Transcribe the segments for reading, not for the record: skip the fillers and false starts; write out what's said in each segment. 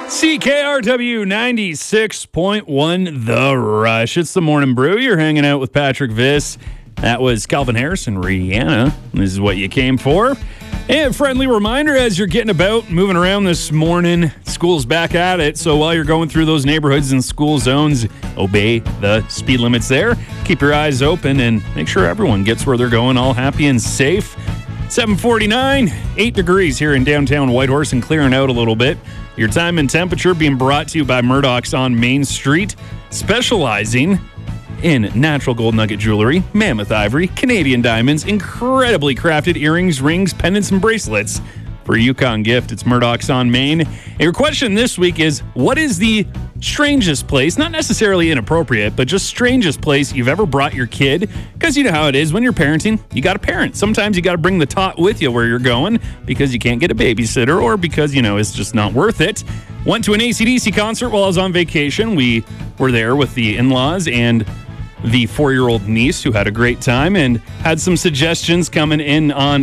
CKRW 96.1 The Rush. It's the Morning Brew. You're hanging out with Patrick Viss. That was Calvin Harris and Rihanna. This is what you came for. And friendly reminder as you're getting about, moving around this morning, school's back at it. So while you're going through those neighborhoods and school zones, obey the speed limits there. Keep your eyes open and make sure everyone gets where they're going all happy and safe. 7:49, 8 degrees here in downtown Whitehorse and clearing out a little bit. Your time and temperature being brought to you by Murdoch's on Main Street, specializing in natural gold nugget jewelry, mammoth ivory, Canadian diamonds, incredibly crafted earrings, rings, pendants, and bracelets. For a Yukon gift, it's Murdoch's on Main. And your question this week is, what is the strangest place, not necessarily inappropriate, but just strangest place you've ever brought your kid? Because you know how it is when you're parenting, you got to parent. Sometimes you got to bring the tot with you where you're going because you can't get a babysitter or because, it's just not worth it. Went to an AC/DC concert while I was on vacation. We were there with the in-laws and the 4-year-old niece who had a great time and had some suggestions coming in on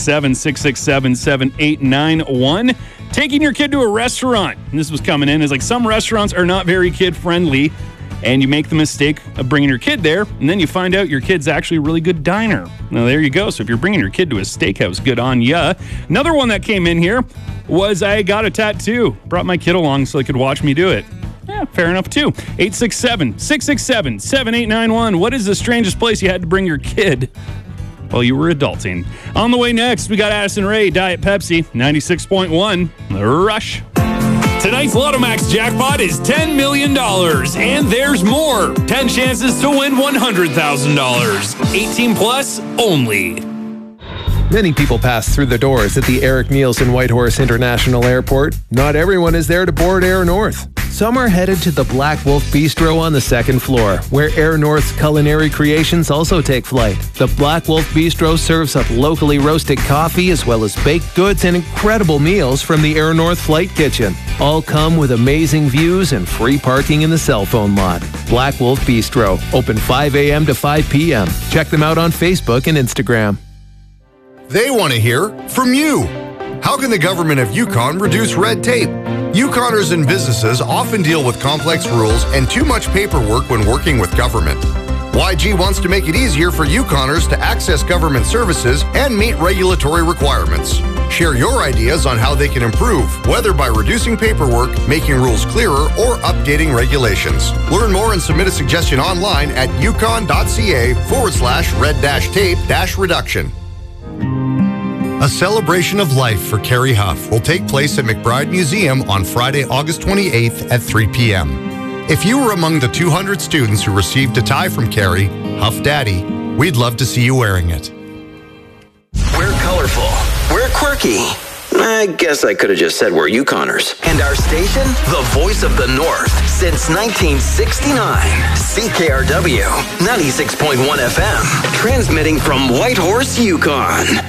867-667-7891. Taking your kid to a restaurant. And this was coming in as like some restaurants are not very kid-friendly and you make the mistake of bringing your kid there and then you find out your kid's actually a really good diner. Now there you go. So if you're bringing your kid to a steakhouse, good on ya. Another one that came in here was I got a tattoo. Brought my kid along so they could watch me do it. Yeah, fair enough, too. 867-667-7891. What is the strangest place you had to bring your kid while you were adulting? On the way next, we got Addison Rae, Diet Pepsi, 96.1, The Rush. Tonight's Lotto Max jackpot is $10 million, and there's more. 10 chances to win $100,000. 18 plus only. Many people pass through the doors at the Eric Nielsen Whitehorse International Airport. Not everyone is there to board Air North. Some are headed to the Black Wolf Bistro on the second floor, where Air North's culinary creations also take flight. The Black Wolf Bistro serves up locally roasted coffee as well as baked goods and incredible meals from the Air North Flight Kitchen. All come with amazing views and free parking in the cell phone lot. Black Wolf Bistro, open 5 a.m. to 5 p.m. Check them out on Facebook and Instagram. They want to hear from you. How can the government of Yukon reduce red tape? Yukoners and businesses often deal with complex rules and too much paperwork when working with government. YG wants to make it easier for Yukoners to access government services and meet regulatory requirements. Share your ideas on how they can improve, whether by reducing paperwork, making rules clearer, or updating regulations. Learn more and submit a suggestion online at yukon.ca/red-tape-reduction. A celebration of life for Carrie Huff will take place at McBride Museum on Friday, August 28th at 3 p.m. If you were among the 200 students who received a tie from Carrie, Huff Daddy, we'd love to see you wearing it. We're colorful. We're quirky. I guess I could have just said we're Yukoners. And our station, the voice of the North, since 1969. CKRW, 96.1 FM, transmitting from Whitehorse, Yukon.